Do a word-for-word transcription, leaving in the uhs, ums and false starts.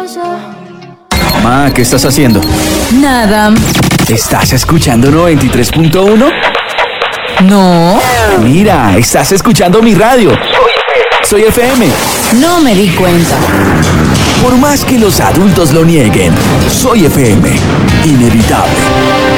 Mamá, ¿qué estás haciendo? Nada. ¿Estás escuchando noventa y tres punto uno? No. Mira, estás escuchando mi radio. Soy F M. No me di cuenta. Por más que los adultos lo nieguen, Soy F M. Inevitable.